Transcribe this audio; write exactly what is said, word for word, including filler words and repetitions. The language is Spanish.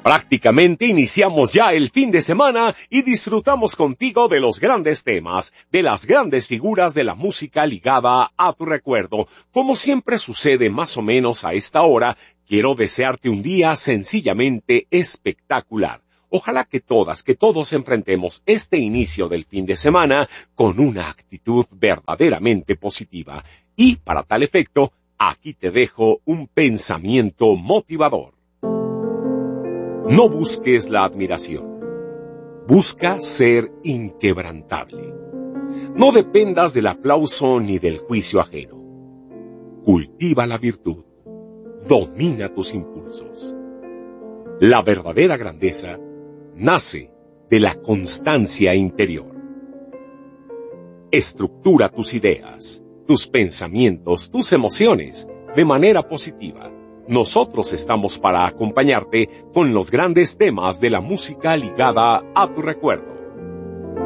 Prácticamente iniciamos ya el fin de semana y disfrutamos contigo de los grandes temas, de las grandes figuras de la música ligada a tu recuerdo. Como siempre sucede más o menos a esta hora, quiero desearte un día sencillamente espectacular. Ojalá que todas, que todos enfrentemos este inicio del fin de semana con una actitud verdaderamente positiva. Y para tal efecto, aquí te dejo un pensamiento motivador. No busques la admiración. Busca ser inquebrantable. No dependas del aplauso ni del juicio ajeno. Cultiva la virtud. Domina tus impulsos. La verdadera grandeza nace de la constancia interior. Estructura tus ideas, tus pensamientos, tus emociones de manera positiva. Nosotros estamos para acompañarte con los grandes temas de la música ligada a tu recuerdo.